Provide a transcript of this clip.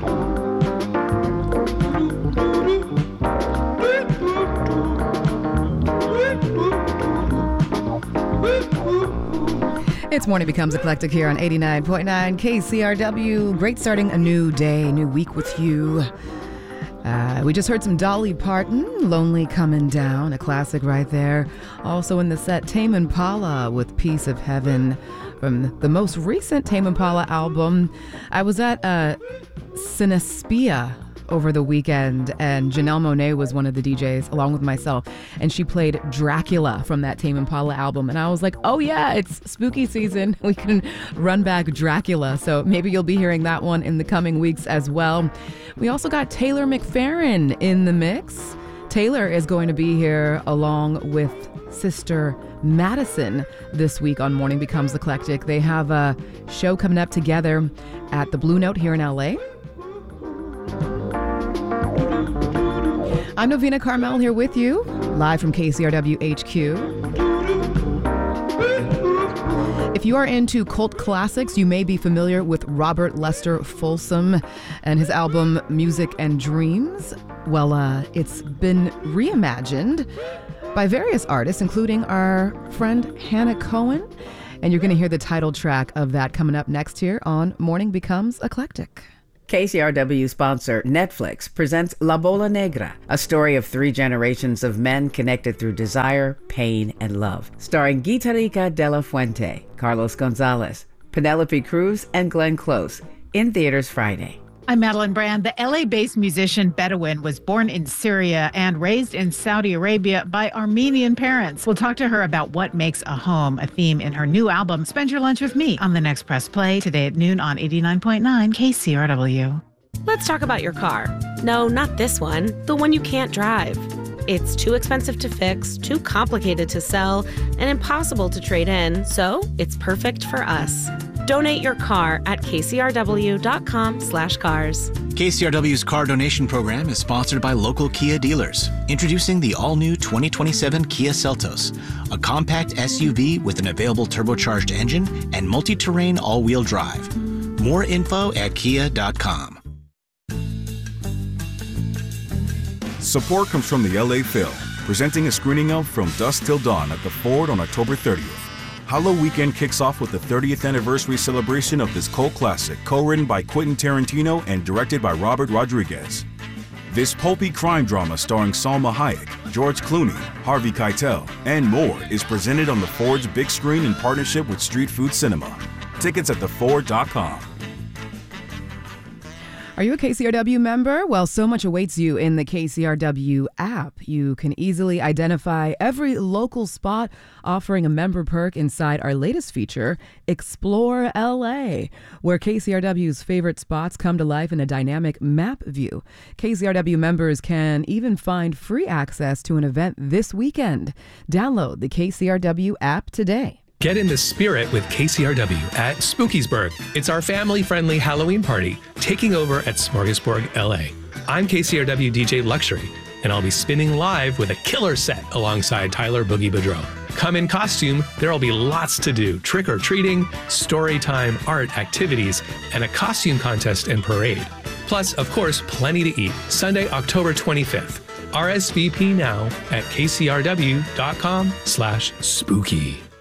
It's Morning Becomes Eclectic here on 89.9 KCRW. Great starting a new day, new week with you. We just heard some Dolly Parton, Lonely Coming Down, a classic right there. Also in the set, Tame Impala with Piece of Heaven from the most recent Tame Impala album. I was at Cinespia over the weekend, and Janelle Monáe was one of the DJs along with myself, and she played Dracula from that Tame Impala album, and I was like, oh yeah, it's spooky season, we can run back Dracula. So maybe you'll be hearing that one in the coming weeks as well. We also got Taylor McFerrin in the mix. Taylor is going to be here along with Sister Madison this week on Morning Becomes Eclectic. They have a show coming up together at the Blue Note here in LA. I'm Novena Carmel here with you, live from KCRW HQ. If you are into cult classics, you may be familiar with Robert Lester Folsom and his album Music and Dreams. Well, it's been reimagined by various artists, including our friend Hannah Cohen. And you're going to hear the title track of that coming up next here on Morning Becomes Eclectic. KCRW sponsor Netflix presents La Bola Negra, a story of 3 generations of men connected through desire, pain, and love. Starring Guitarrica de la Fuente, Carlos Gonzalez, Penelope Cruz, and Glenn Close. In theaters Friday. I'm Madeline Brand. The LA-based musician Bedouin was born in Syria and raised in Saudi Arabia by Armenian parents. We'll talk to her about what makes a home, a theme in her new album, Spend Your Lunch With Me, on the next Press Play today at noon on 89.9 KCRW. Let's talk about your car. No, not this one, the one you can't drive. It's too expensive to fix, too complicated to sell, and impossible to trade in, so it's perfect for us. Donate your car at kcrw.com/cars. KCRW's car donation program is sponsored by local Kia dealers. Introducing the all-new 2027 Kia Seltos, a compact SUV with an available turbocharged engine and multi-terrain all-wheel drive. More info at kia.com. Support comes from the LA Phil, presenting a screening of From Dusk Till Dawn at the Ford on October 30th. Hallow Weekend kicks off with the 30th anniversary celebration of this cult classic, co-written by Quentin Tarantino and directed by Robert Rodriguez. This pulpy crime drama starring Salma Hayek, George Clooney, Harvey Keitel, and more is presented on the Ford's big screen in partnership with Street Food Cinema. Tickets at theford.com. Are you a KCRW member? Well, so much awaits you in the KCRW app. You can easily identify every local spot, offering a member perk inside our latest feature, Explore LA, where KCRW's favorite spots come to life in a dynamic map view. KCRW members can even find free access to an event this weekend. Download the KCRW app today. Get in the spirit with KCRW at Spookiesburg. It's our family-friendly Halloween party, taking over at Smorgasburg, LA. I'm KCRW DJ Luxury, and I'll be spinning live with a killer set alongside Tyler Boogie Boudreaux. Come in costume, there'll be lots to do. Trick-or-treating, story time, art, activities, and a costume contest and parade. Plus, of course, plenty to eat. Sunday, October 25th. RSVP now at kcrw.com/spooky.